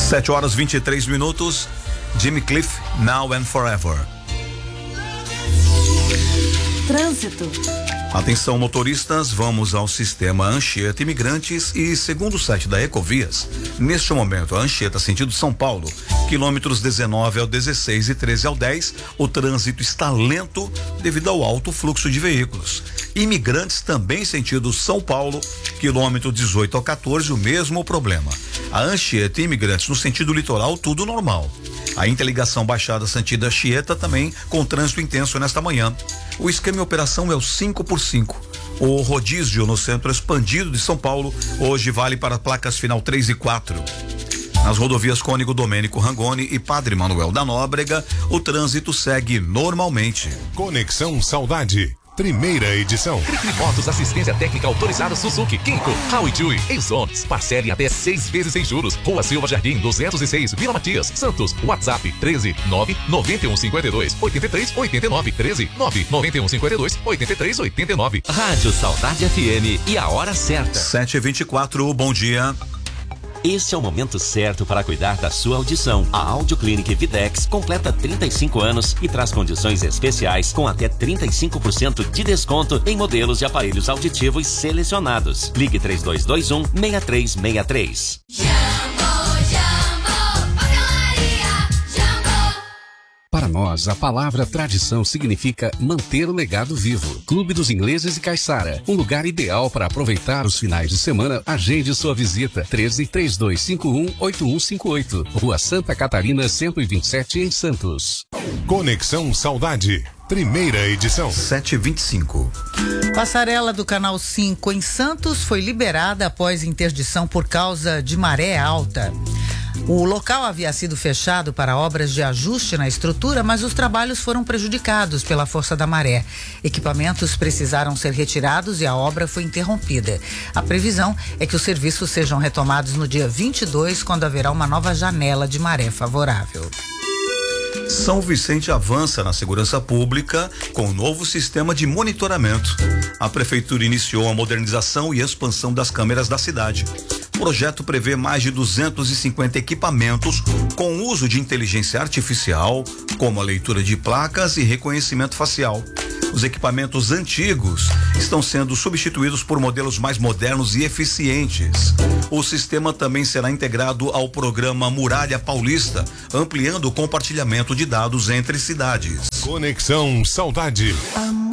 7h23. Jimmy Cliff, Now and Forever. Trânsito. Atenção, motoristas, vamos ao sistema Anchieta Imigrantes e, segundo o site da Ecovias, neste momento, a Anchieta sentido São Paulo, quilômetros 19 ao 16 e 13 ao 10, o trânsito está lento devido ao alto fluxo de veículos. Imigrantes também sentido São Paulo, quilômetro 18 ao 14, o mesmo problema. A Anchieta e Imigrantes no sentido litoral, tudo normal. A interligação Baixada Santida Anchieta também com trânsito intenso nesta manhã. O esquema de operação é o 5x5. O rodízio no centro expandido de São Paulo hoje vale para placas final 3 e 4. Nas rodovias Cônigo Domênico Rangoni e Padre Manuel da Nóbrega, o trânsito segue normalmente. Conexão Saudade. Primeira edição. Motos, assistência técnica autorizada Suzuki, Kinko, Howie Chewy, Exons. Parcele até 6 vezes sem juros. Rua Silva Jardim, 206, Vila Matias, Santos. WhatsApp 13 99152 8389 13 99152 8389. Rádio Saudade FM e a hora certa. 7h24, bom dia. Este é o momento certo para cuidar da sua audição. A Audio Clinic Videx completa 35 anos e traz condições especiais com até 35% de desconto em modelos de aparelhos auditivos selecionados. Ligue 3221-6363. Para nós, a palavra tradição significa manter o legado vivo. Clube dos Ingleses e Caiçara, um lugar ideal para aproveitar os finais de semana. Agende sua visita. 13-3251-8158. Rua Santa Catarina, 127, em Santos. Conexão Saudade. Primeira edição. 7h25. Passarela do Canal 5 em Santos foi liberada após interdição por causa de maré alta. O local havia sido fechado para obras de ajuste na estrutura, mas os trabalhos foram prejudicados pela força da maré. Equipamentos precisaram ser retirados e a obra foi interrompida. A previsão é que os serviços sejam retomados no dia 22, quando haverá uma nova janela de maré favorável. São Vicente avança na segurança pública com um novo sistema de monitoramento. A prefeitura iniciou a modernização e expansão das câmeras da cidade. O projeto prevê mais de 250 equipamentos com uso de inteligência artificial, como a leitura de placas e reconhecimento facial. Os equipamentos antigos estão sendo substituídos por modelos mais modernos e eficientes. O sistema também será integrado ao programa Muralha Paulista, ampliando o compartilhamento de dados entre cidades. Conexão Saudade.